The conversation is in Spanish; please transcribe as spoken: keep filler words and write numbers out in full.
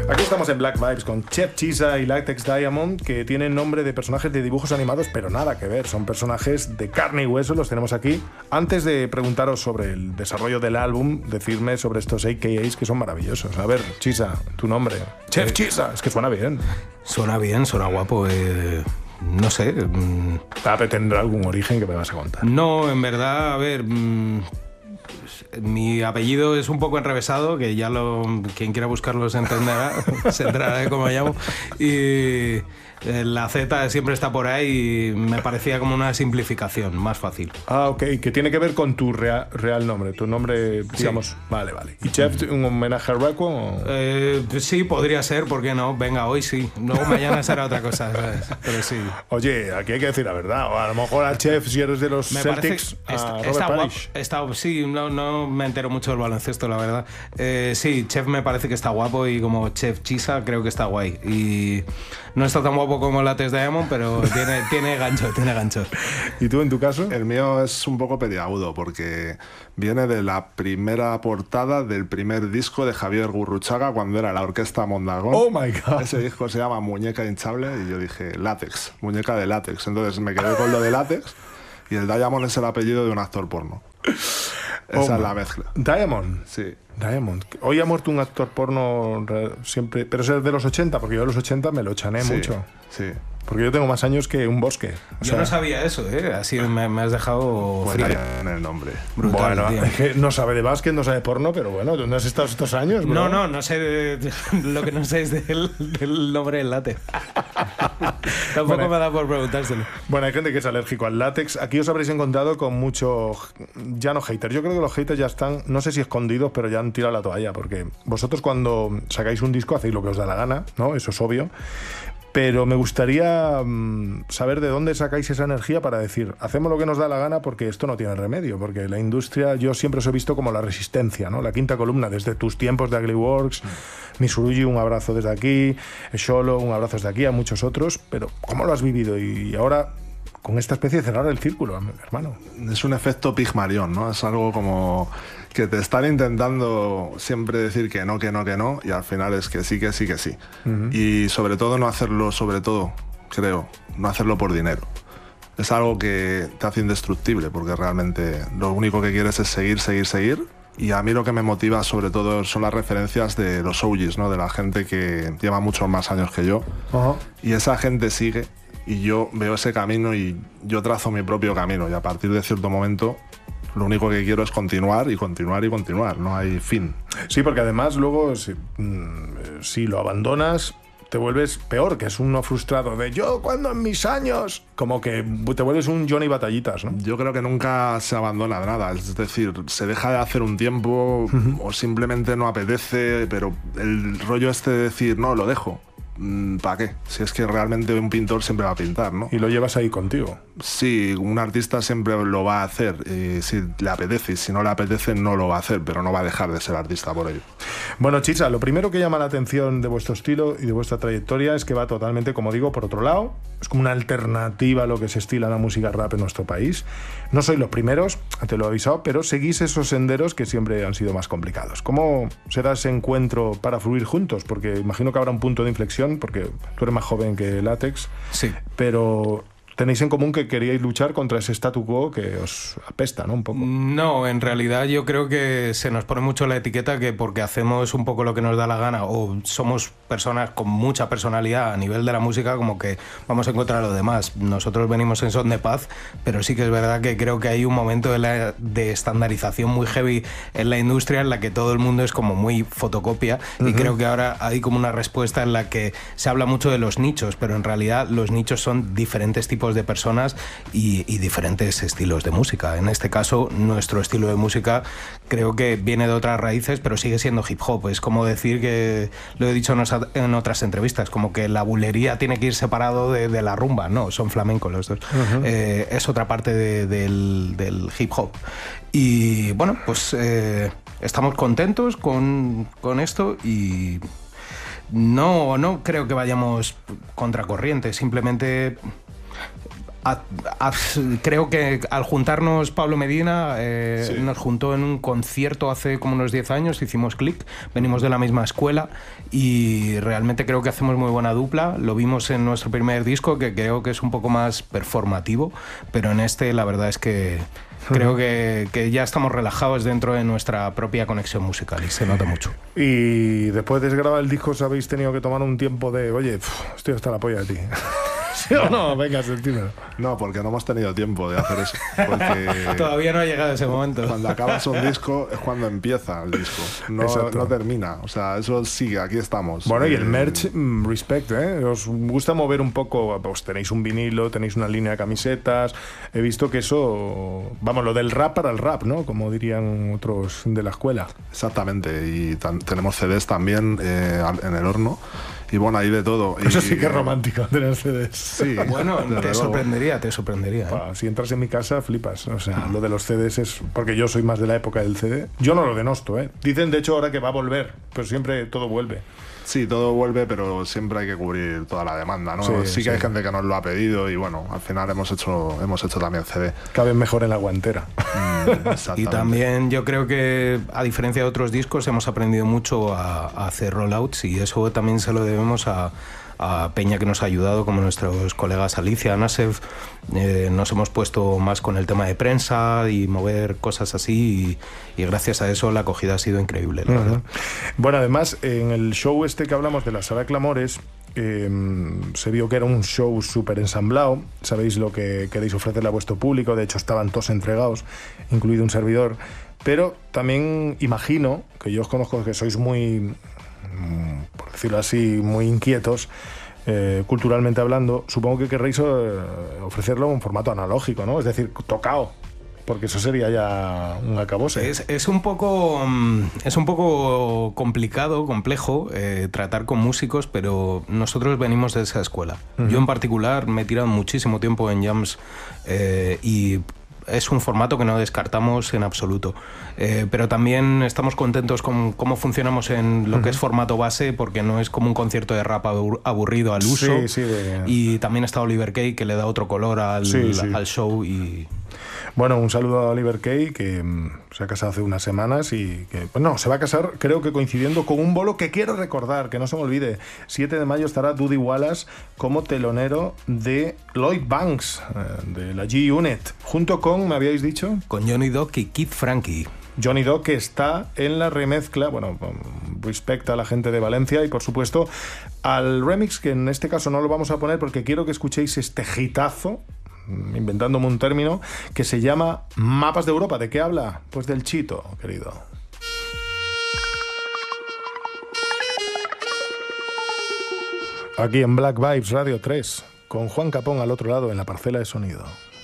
Aquí estamos en Black Vibes con Chef Chisa y Latex Diamond, que tienen nombre de personajes de dibujos animados, pero nada que ver, son personajes de carne y hueso, los tenemos aquí. Antes de preguntaros sobre el desarrollo del álbum, decirme sobre estos A K As que son maravillosos. A ver, Chisa, tu nombre. Chef eh, Chisa, es que suena bien. Suena bien, suena guapo. Eh, no sé. Mm, ¿Tendrá algún origen que me vas a contar? No, en verdad, a ver... Mm, mi apellido es un poco enrevesado, que ya lo quien quiera buscarlo se entenderá, se enterará de cómo me llamo. Y la Z siempre está por ahí y me parecía como una simplificación, más fácil. Ah, ok, que tiene que ver con tu rea, real nombre, tu nombre, digamos... Sí. Vale, vale. ¿Y Chef, un homenaje al Raco? O... Eh, sí, podría ser, ¿por qué no? Venga, hoy sí. Luego mañana será otra cosa, ¿sabes? Pero sí. Oye, aquí hay que decir la verdad. O a lo mejor al Chef, si eres de los me Celtics, está, a está Robert guapo, está, sí, no, no me entero mucho del baloncesto, la verdad. Eh, sí, Chef me parece que está guapo y como Chef Chisa creo que está guay. Y no está tan guapo como Latex Diamond, pero tiene, tiene gancho, tiene gancho. ¿Y tú, en tu caso? El mío es un poco peliagudo porque viene de la primera portada del primer disco de Javier Gurruchaga cuando era la Orquesta Mondagón. Oh my God. Ese disco se llama Muñeca Hinchable y yo dije látex, muñeca de látex. Entonces me quedé con lo de látex y el Diamond es el apellido de un actor porno. Esa oh, es la mezcla. ¿Diamond? Sí. Diamond. Hoy ha muerto un actor porno siempre, pero es de los ochenta, porque yo de los ochenta me lo chané sí, mucho. Sí. Porque yo tengo más años que un bosque. O yo sea, no sabía eso, ¿eh? Así me, me has dejado pues frío. En el nombre. Brutal, bueno, es que no sabe de básquet, no sabe de porno, pero bueno, ¿dónde has estado estos años, bro? No, no, no sé. De, lo que no sé es del, del nombre del látex. Tampoco bueno, me da por preguntárselo. Bueno, hay gente que es alérgico al látex. Aquí os habréis encontrado con mucho... Ya no haters. Yo creo que los haters ya están, no sé si escondidos, pero ya han tirado la toalla. Porque vosotros cuando sacáis un disco hacéis lo que os da la gana, ¿no? Eso es obvio. Pero me gustaría mmm, saber de dónde sacáis esa energía para decir, hacemos lo que nos da la gana porque esto no tiene remedio, porque la industria yo siempre os he visto como la resistencia, ¿no? La quinta columna, desde tus tiempos de Ugly Works, mm. Misurugi, un abrazo desde aquí, Xolo, un abrazo desde aquí, a muchos otros, pero ¿cómo lo has vivido? Y ahora, con esta especie de cerrar el círculo, hermano. Es un efecto Pigmalión, ¿no? Es algo como... que te están intentando siempre decir que no, que no, que no, y al final es que sí, que sí, que sí. Uh-huh. Y sobre todo no hacerlo, sobre todo, creo, no hacerlo por dinero. Es algo que te hace indestructible, porque realmente lo único que quieres es seguir, seguir, seguir. Y a mí lo que me motiva sobre todo son las referencias de los O Gs, ¿no? De la gente que lleva muchos más años que yo. Uh-huh. Y esa gente sigue, y yo veo ese camino y yo trazo mi propio camino. Y a partir de cierto momento... lo único que quiero es continuar y continuar y continuar, no hay fin. Sí, porque además luego si, si lo abandonas te vuelves peor, que es uno frustrado de yo cuando en mis años, como que te vuelves un Johnny Batallitas, ¿no? Yo creo que nunca se abandona nada, es decir, se deja de hacer un tiempo uh-huh. o simplemente no apetece, pero el rollo este de decir no, lo dejo. ¿Para qué? Si es que realmente un pintor siempre va a pintar, ¿no? Y lo llevas ahí contigo. Sí, un artista siempre lo va a hacer, y si le apetece, y si no le apetece no lo va a hacer, pero no va a dejar de ser artista por ello. Bueno, Chisa, lo primero que llama la atención de vuestro estilo y de vuestra trayectoria es que va totalmente, como digo, por otro lado. Es como una alternativa a lo que se estila la música rap en nuestro país. No sois los primeros, te lo he avisado, pero seguís esos senderos que siempre han sido más complicados. ¿Cómo se da ese encuentro para fluir juntos? Porque imagino que habrá un punto de inflexión, porque tú eres más joven que Latex, sí. Pero tenéis en común que queríais luchar contra ese statu quo que os apesta, ¿no? Un poco. No, en realidad yo creo que se nos pone mucho la etiqueta que porque hacemos un poco lo que nos da la gana o somos personas con mucha personalidad a nivel de la música, como que vamos a encontrar lo demás. Nosotros venimos en son de paz, pero sí que es verdad que creo que hay un momento de, la, de estandarización muy heavy en la industria en la que todo el mundo es como muy fotocopia uh-huh. y creo que ahora hay como una respuesta en la que se habla mucho de los nichos, pero en realidad los nichos son diferentes tipos de personas y, y diferentes estilos de música. En este caso, nuestro estilo de música creo que viene de otras raíces, pero sigue siendo hip hop. Es como decir que, lo he dicho en, osa, en otras entrevistas, como que la bulería tiene que ir separado de, de la rumba. No, son flamencos los dos. Uh-huh. Eh, es otra parte de, del, del hip hop. Y bueno, pues eh, estamos contentos con, con esto y no, no creo que vayamos contracorriente, simplemente A, a, creo que al juntarnos Pablo Medina, eh, sí. nos juntó en un concierto hace como unos diez años, hicimos clic, venimos de la misma escuela y realmente creo que hacemos muy buena dupla. Lo vimos en nuestro primer disco, que creo que es un poco más performativo, pero en este la verdad es que creo que, que ya estamos relajados dentro de nuestra propia conexión musical y se nota mucho. Y después de grabar el disco, ¿os habéis tenido que tomar un tiempo de, oye, pf, estoy hasta la polla de ti? ¿Sí o no? Venga, sentímelo. No, porque no hemos tenido tiempo de hacer eso. Porque todavía no ha llegado ese momento. Cuando acabas un disco es cuando empieza el disco. No, no termina. O sea, eso sigue, aquí estamos. Bueno, y el merch, mm, respect, ¿eh? Os gusta mover un poco, pues tenéis un vinilo, tenéis una línea de camisetas. He visto que eso, vamos, lo del rap para el rap, ¿no? Como dirían otros de la escuela. Exactamente. Y tenemos C Ds también eh, en el horno. Y bueno, hay de todo. Eso y, sí que es romántico, tener C Ds. Sí, bueno, te luego. sorprendería, te sorprendería. ¿eh? Pa, si entras en mi casa, flipas. O sea, lo de los C Ds es... Porque yo soy más de la época del C D. Yo no lo denosto, ¿eh? Dicen, de hecho, ahora que va a volver. Pero siempre todo vuelve. Sí, todo vuelve, pero siempre hay que cubrir toda la demanda, ¿no? Sí, sí, sí que hay gente que nos lo ha pedido y bueno, al final hemos hecho, hemos hecho también C D. Caben mejor en la guantera. Mm, y también yo creo que, a diferencia de otros discos, hemos aprendido mucho a, a hacer rollouts y eso también se lo debemos a... a Peña que nos ha ayudado, como nuestros colegas Alicia, Nasef. Eh, nos hemos puesto más con el tema de prensa y mover cosas así y, y gracias a eso la acogida ha sido increíble, la uh-huh. verdad. Bueno, además en el show este que hablamos de la Sala Clamores eh, se vio que era un show súper ensamblado. Sabéis lo que queréis ofrecerle a vuestro público, de hecho estaban todos entregados, incluido un servidor, pero también imagino que yo os conozco que sois muy, por decirlo así, muy inquietos, eh, culturalmente hablando. Supongo que querréis eh, ofrecerlo en formato analógico, ¿no? Es decir, tocado, porque eso sería ya un acabose. Es, es un poco es un poco complicado, complejo eh, tratar con músicos, pero nosotros venimos de esa escuela. Uh-huh. Yo en particular me he tirado muchísimo tiempo en jams eh, y es un formato que no descartamos en absoluto. Eh, pero también estamos contentos con cómo funcionamos en lo uh-huh. que es formato base, porque no es como un concierto de rap aburrido al uso. Sí, sí, de... Y también está Oliver Kay, que le da otro color al, sí, sí. al show. Y bueno, un saludo a Oliver Kay, que um, se ha casado hace unas semanas y que, pues no, se va a casar, creo que coincidiendo con un bolo que quiero recordar, que no se me olvide. siete de mayo estará Duddy Wallace como telonero de Lloyd Banks, eh, de la G-Unit, junto con, ¿me habíais dicho? Con Johnny Doc y Kid Frankie. Johnny Doc, que está en la remezcla, bueno, respecta a la gente de Valencia y por supuesto al remix, que en este caso no lo vamos a poner porque quiero que escuchéis este hitazo, inventándome un término, que se llama Mapas de Europa. ¿De qué habla? Pues del Chito, querido. Aquí en Black Vibes Radio tres, con Juan Capón al otro lado en la parcela de sonido.